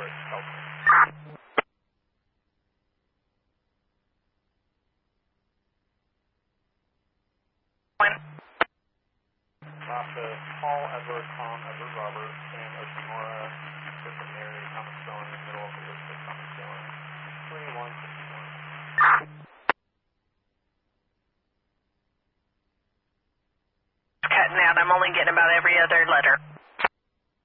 Robert, help me. Tasha, Paul, Edward, Tom, Edward, Robert, Sam, Oshimura, Kristen, Mary, Thomas Dillon, in the middle of the list of Thomas Dillon, 2151. Cutting out. I'm only getting about every other letter.